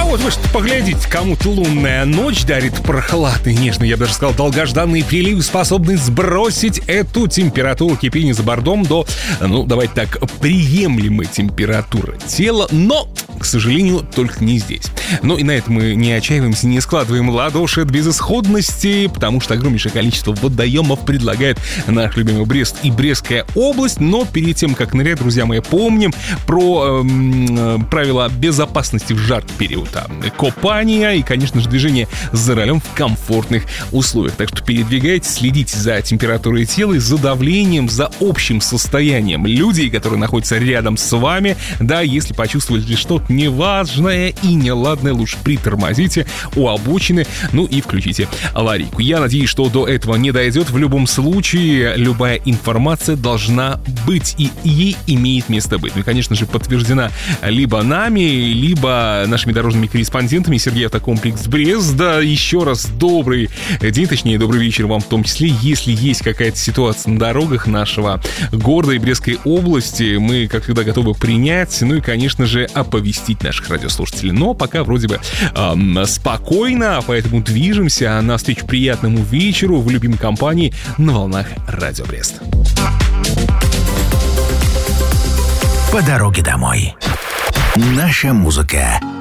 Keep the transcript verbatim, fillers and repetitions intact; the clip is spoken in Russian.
вот вы что, поглядите, кому-то лунная ночь дарит прохладный, нежный, я бы даже сказал, долгожданный прилив, способный сбросить эту температуру кипения за бортом до, ну, давайте так, приемлемой температуры тела, но, к сожалению, только не здесь. Ну и на этом мы не отчаиваемся, не складываем ладоши от безысходности, потому что огромнейшее количество водоемов предлагает наш любимый Брест и Брестская область. Но перед тем, как нырять, друзья мои, помним про э, правила безопасности в жаркий период. А, купания и, конечно же, движение за рулем в комфортных условиях. Так что передвигайтесь, следите за температурой тела, за давлением, за общим состоянием людей, которые находятся рядом с вами. Да, если почувствовали что-то неважное и неладное, лучше притормозите у обочины, ну и включите аварийку. Я надеюсь, что до этого не дойдет. В любом случае, любая информация должна быть, и ей имеет место быть. Ну и, конечно же, подтверждена либо нами, либо нашими дорожными корреспондентами. Сергей Автокомплекс Брест. Да, еще раз добрый день, точнее, добрый вечер вам в том числе. Если есть какая-то ситуация на дорогах нашего города и Брестской области, мы, как всегда, готовы принять, ну и, конечно же, оповестить наших радиослушателей. Но пока вроде бы эм, спокойно, поэтому движемся навстречу приятному вечеру в любимой компании на волнах Радио Брест. По дороге домой. Наша музыка.